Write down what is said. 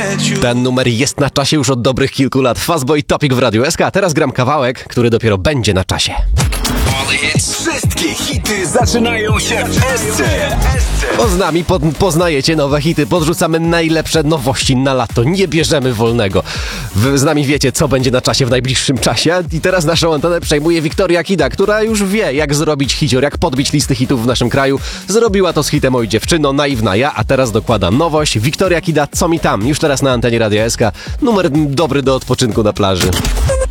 Ten numer jest na czasie już od dobrych kilku lat. Fastboy Topic w Radiu SK, a teraz gram kawałek, który dopiero będzie na czasie. Wszystkie hity zaczynają się w SC. Bo z nami poznajecie nowe hity, podrzucamy najlepsze nowości na lato, nie bierzemy wolnego. Wy z nami wiecie, co będzie na czasie w najbliższym czasie i teraz naszą antenę przejmuje Wiktoria Kida, która już wie, jak zrobić hicior, jak podbić listy hitów w naszym kraju. Zrobiła to z hitem Oj dziewczyno, naiwna ja, a teraz dokłada nowość. Wiktoria Kida, co mi tam? Już teraz na antenie Radia SK. Numer dobry do odpoczynku na plaży.